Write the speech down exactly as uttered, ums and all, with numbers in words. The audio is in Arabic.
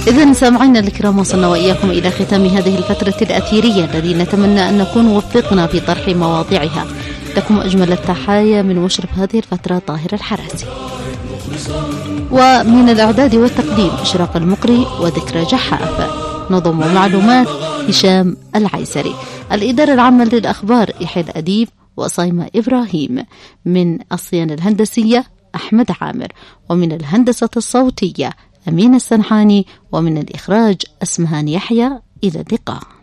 إذن سامعينا الكرام، وصلنا وإياكم إلى ختام هذه الفترة الأثيرية الذي نتمنى أن نكون وفقنا في طرح مواضيعها. لكم أجمل التحايا من مشرف هذه الفترة طاهر الحراسي، ومن الإعداد والتقديم إشراق المقري وذكرى جحاف، نظم ومعلومات هشام العيسري، الإدارة العامة للأخبار يحيى الأديب وصايمة إبراهيم، من الصيانة الهندسية أحمد عامر، ومن الهندسة الصوتية أمين السنحاني، ومن الإخراج أسمهان يحيى. إلى اللقاء.